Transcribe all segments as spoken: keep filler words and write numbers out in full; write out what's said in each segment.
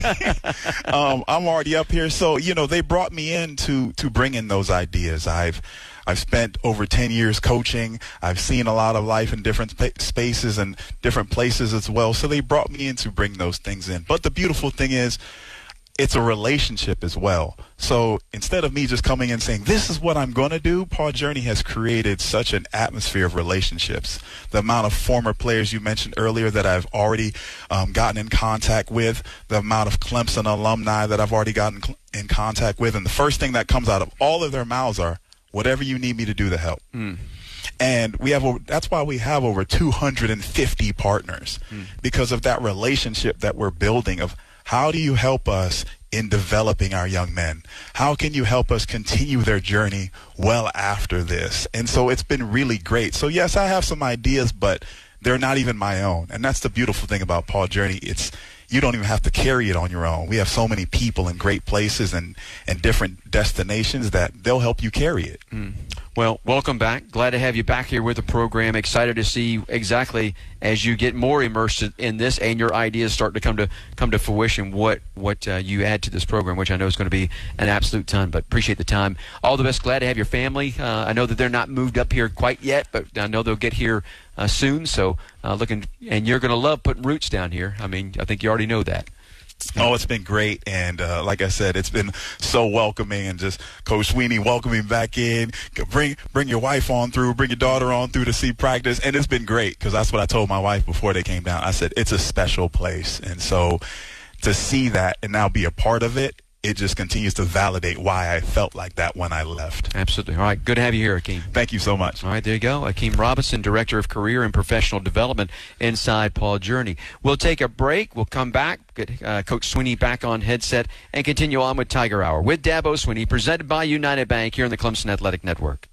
um, I'm already up here. So, you know, they brought me in to, to bring in those ideas. I've I've spent over ten years coaching. I've seen a lot of life in different sp- spaces and different places as well. So they brought me in to bring those things in. But the beautiful thing is, it's a relationship as well. So instead of me just coming in saying, this is what I'm going to do, Paul Journey has created such an atmosphere of relationships. The amount of former players you mentioned earlier that I've already um, gotten in contact with, the amount of Clemson alumni that I've already gotten cl- in contact with, and the first thing that comes out of all of their mouths are, whatever you need me to do to help. Mm. And we have over, that's why we have over two hundred fifty partners, mm. because of that relationship that we're building of, how do you help us in developing our young men? How can you help us continue their journey well after this? And so it's been really great. So, yes, I have some ideas, but they're not even my own. And that's the beautiful thing about Paul Journey. It's you don't even have to carry it on your own. We have so many people in great places and, and different destinations that they'll help you carry it. Mm. Well, welcome back. Glad to have you back here with the program. Excited to see exactly as you get more immersed in this and your ideas start to come to come to fruition what what uh, you add to this program, which I know is going to be an absolute ton. But appreciate the time. All the best. Glad to have your family. Uh, I know that they're not moved up here quite yet, but I know they'll get here uh, soon. So uh, looking, and you're going to love putting roots down here. I mean, I think you already know that. Oh, it's been great. And uh, like I said, it's been so welcoming, and just Coach Sweeney welcoming back in. Bring bring your wife on through, bring your daughter on through to see practice. And it's been great because that's what I told my wife before they came down. I said, it's a special place. And so to see that and now be a part of it, it just continues to validate why I felt like that when I left. Absolutely. All right. Good to have you here, Akeem. Thank you so much. All right. There you go. Akeem Robinson, Director of Career and Professional Development inside Paul Journey. We'll take a break. We'll come back, get uh, Coach Sweeney back on headset, and continue on with Tiger Hour with Dabo Sweeney, presented by United Bank here on the Clemson Athletic Network.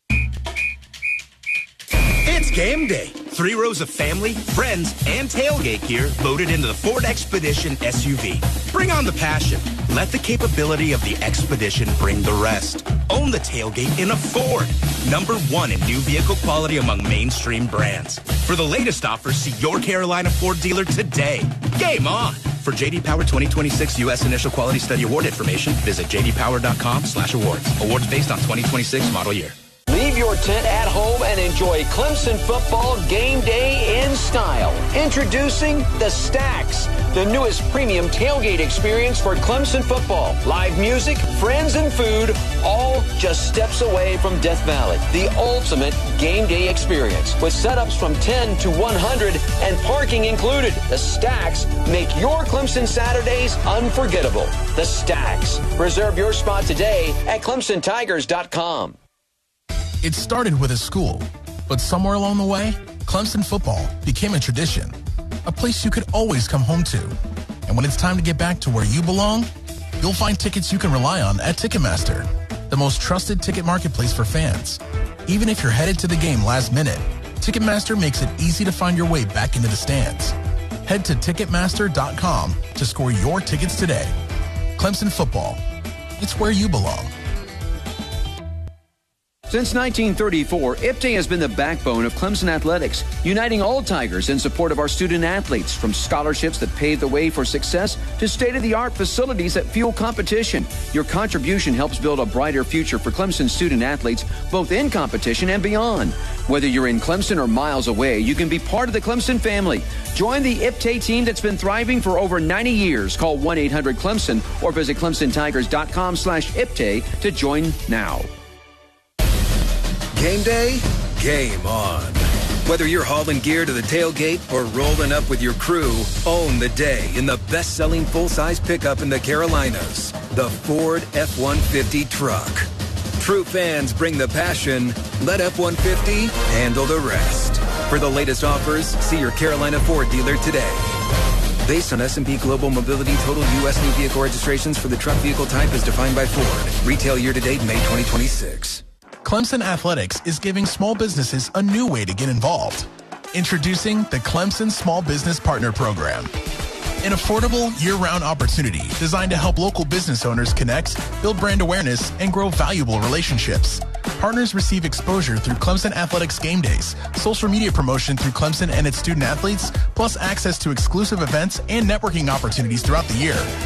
It's game day. Three rows of family, friends, and tailgate gear loaded into the Ford Expedition S U V. Bring on the passion. Let the capability of the Expedition bring the rest. Own the tailgate in a Ford. Number one in new vehicle quality among mainstream brands. For the latest offers, see your Carolina Ford dealer today. Game on. For J D Power twenty twenty-six U S Initial Quality Study Award information, visit j d power dot com slash awards. Awards based on twenty twenty-six model year. Leave your tent at home and enjoy Clemson football game day in style. Introducing the Stacks, the newest premium tailgate experience for Clemson football. Live music, friends, and food, all just steps away from Death Valley. The ultimate game day experience with setups from ten to one hundred and parking included. The Stacks make your Clemson Saturdays unforgettable. The Stacks. Reserve your spot today at clemson tigers dot com. It started with a school, but somewhere along the way, Clemson football became a tradition, a place you could always come home to. And when it's time to get back to where you belong, you'll find tickets you can rely on at Ticketmaster, the most trusted ticket marketplace for fans. Even if you're headed to the game last minute, Ticketmaster makes it easy to find your way back into the stands. Head to ticketmaster dot com to score your tickets today. Clemson football, it's where you belong. Since nineteen thirty-four, I P T A has been the backbone of Clemson athletics, uniting all Tigers in support of our student athletes, from scholarships that pave the way for success to state-of-the-art facilities that fuel competition. Your contribution helps build a brighter future for Clemson student athletes, both in competition and beyond. Whether you're in Clemson or miles away, you can be part of the Clemson family. Join the I P T A team that's been thriving for over ninety years. Call one eight hundred Clemson or visit clemson tigers dot com slash I P T A to join now. Game day, game on. Whether you're hauling gear to the tailgate or rolling up with your crew, own the day in the best-selling full-size pickup in the Carolinas, the Ford F one fifty truck. True fans bring the passion. Let F one fifty handle the rest. For the latest offers, see your Carolina Ford dealer today. Based on S and P Global Mobility, total U S new vehicle registrations for the truck vehicle type is defined by Ford. Retail year-to-date May twenty twenty-six. Clemson Athletics is giving small businesses a new way to get involved. Introducing the Clemson Small Business Partner Program. An affordable, year-round opportunity designed to help local business owners connect, build brand awareness, and grow valuable relationships. Partners receive exposure through Clemson Athletics game days, social media promotion through Clemson and its student athletes, plus access to exclusive events and networking opportunities throughout the year.